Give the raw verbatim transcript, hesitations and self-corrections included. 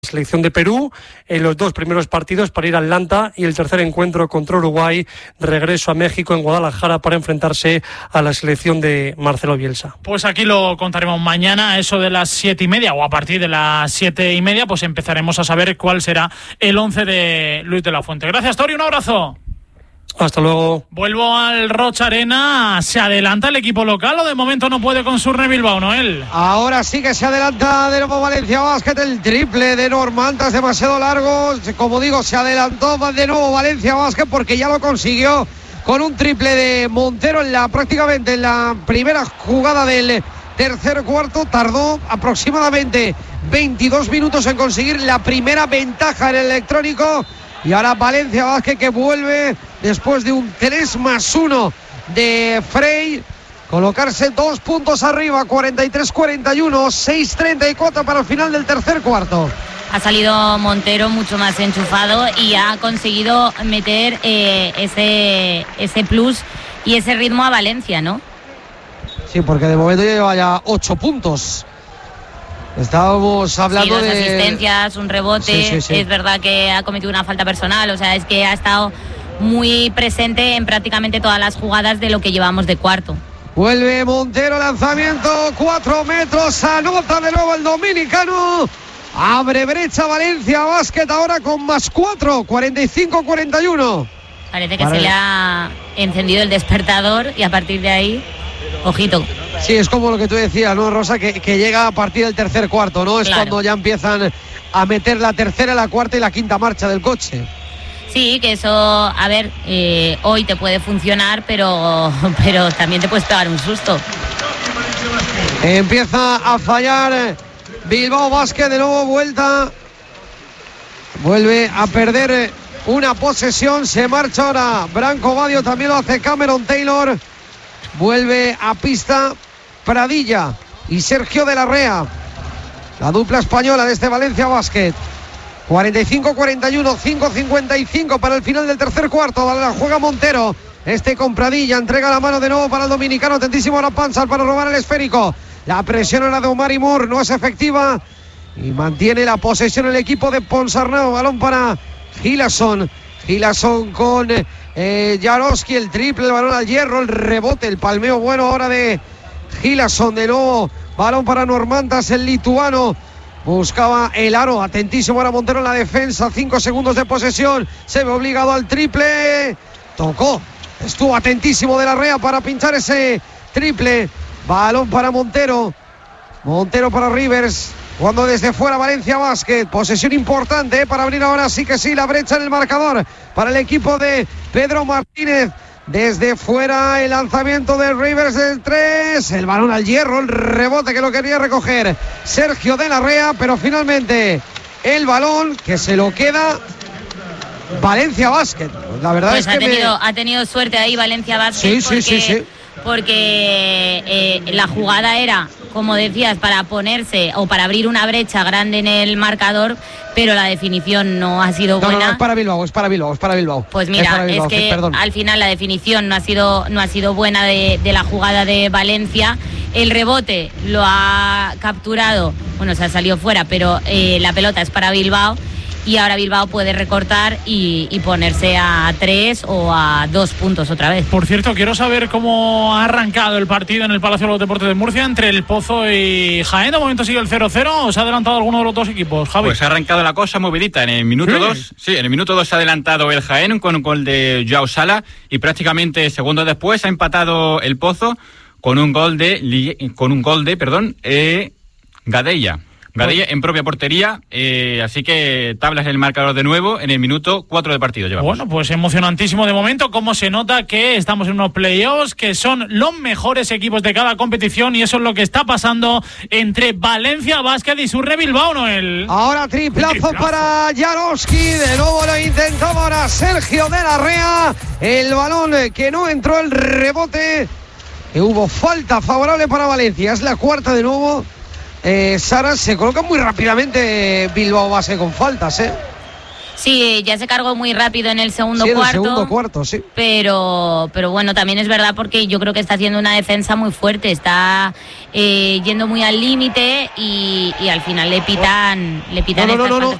Selección de Perú en los dos primeros partidos para ir a Atlanta y el tercer encuentro contra Uruguay, regreso a México en Guadalajara para enfrentarse a la selección de Marcelo Bielsa. Pues aquí lo contaremos mañana a eso de las siete y media o a partir de las siete y media pues empezaremos a saber cuál será el once de Luis de la Fuente. Gracias, Tori, un abrazo. Hasta luego. Vuelvo al Rocha Arena. ¿Se adelanta el equipo local o de momento no puede con Surne Bilbao, Noel? Ahora sí que se adelanta de nuevo Valencia Basket. El triple de Normantas demasiado largo. Como digo, se adelantó de nuevo Valencia Basket porque ya lo consiguió con un triple de Montero en la prácticamente en la primera jugada del tercer cuarto. Tardó aproximadamente veintidós minutos en conseguir la primera ventaja en el electrónico. Y ahora Valencia Basket que vuelve después de un tres más uno de Frey, colocarse dos puntos arriba, cuarenta y tres cuarenta y uno, seis treinta y cuatro para el final del tercer cuarto. Ha salido Montero mucho más enchufado y ha conseguido meter eh, ese, ese plus y ese ritmo a Valencia, ¿no? Sí, porque de momento ya lleva ya ocho puntos. Estábamos hablando sí, dos de asistencias, un rebote. Sí, sí, sí. Es verdad que ha cometido una falta personal, o sea, es que ha estado muy presente en prácticamente todas las jugadas de lo que llevamos de cuarto. Vuelve Montero, lanzamiento, cuatro metros, anota de nuevo el dominicano. Abre brecha Valencia Basket ahora con más cuatro, cuarenta y cinco cuarenta y uno. Parece que Para se el... le ha encendido el despertador y a partir de ahí, ojito. Sí, es como lo que tú decías, ¿no, Rosa? Que, que llega a partir del tercer cuarto, ¿no? Es claro. Cuando ya empiezan a meter la tercera, la cuarta y la quinta marcha del coche. Sí, que eso, a ver, eh, hoy te puede funcionar, pero, pero también te puedes pegar un susto. Empieza a fallar Bilbao Basket, de nuevo vuelta. Vuelve a perder una posesión, se marcha ahora Branco Badio, también lo hace Cameron Taylor. Vuelve a pista Pradilla y Sergio de la Rea, la dupla española de este Valencia Basket. cuarenta y cinco cuarenta y uno, cinco cincuenta y cinco para el final del tercer cuarto. La juega Montero, este con Pradilla, entrega la mano de nuevo para el dominicano. Atentísimo ahora Panzal para robar el esférico. La presión era de Omar y Moore, no es efectiva y mantiene la posesión el equipo de Ponsarnau. Balón para Gilason, Gilason con eh, Jaroski, el triple, el balón al hierro, el rebote, el palmeo bueno ahora de Gilason. De nuevo balón para Normantas, el lituano buscaba el aro. Atentísimo ahora Montero en la defensa, cinco segundos de posesión, se ve obligado al triple, tocó, estuvo atentísimo de la Rea para pinchar ese triple. Balón para Montero, Montero para Rivers, jugando desde fuera Valencia Basket. Posesión importante, ¿eh? Para abrir ahora sí que sí la brecha en el marcador para el equipo de Pedro Martínez. Desde fuera el lanzamiento de Rivers del tres, el balón al hierro, el rebote que lo quería recoger Sergio de la Rea, pero finalmente el balón que se lo queda Valencia Basket. La verdad pues es ha que tenido, me... ha tenido suerte ahí Valencia Basket. Sí, porque, sí, sí, sí. Porque eh, la jugada era, como decías, para ponerse o para abrir una brecha grande en el marcador, pero la definición no ha sido no, buena. No, no, es para Bilbao, es para Bilbao, es para Bilbao. Pues mira, es, Bilbao, es que sí, al final la definición no ha sido, no ha sido buena de, de la jugada de Valencia. El rebote lo ha capturado, bueno, se ha salido fuera, pero eh, la pelota es para Bilbao. Y ahora Bilbao puede recortar y, y ponerse a tres o a dos puntos otra vez. Por cierto, quiero saber cómo ha arrancado el partido en el Palacio de los Deportes de Murcia entre el Pozo y Jaén. De momento sigue el cero cero, ¿o se ha adelantado alguno de los dos equipos, Javi? Pues ha arrancado la cosa movidita. En el minuto dos, ¿Sí? sí, en el minuto dos se ha adelantado el Jaén con un gol de Joao Sala y prácticamente segundos después ha empatado el Pozo con un gol de con un gol de, perdón, eh, Gadella. Gadella en propia portería, eh, así que tablas en el marcador de nuevo en el minuto cuatro de partido llevamos. Bueno, pues emocionantísimo de momento, como se nota que estamos en unos playoffs que son los mejores equipos de cada competición y eso es lo que está pasando entre Valencia Basket y Surne Bilbao, Noel. Ahora triplazo, triplazo. para Jaroski, de nuevo lo intentaba ahora Sergio de la Rea, el balón que no entró, el rebote, que hubo falta favorable para Valencia, es la cuarta de nuevo. Eh, Sara, se coloca muy rápidamente Bilbao Basket con faltas, ¿eh? Sí, ya se cargó muy rápido en el segundo sí, en cuarto. el segundo cuarto, sí. Pero, pero bueno, también es verdad porque yo creo que está haciendo una defensa muy fuerte, está eh, yendo muy al límite y, y al final le pitan, le pitan no, no, estas no, no, faltas. no.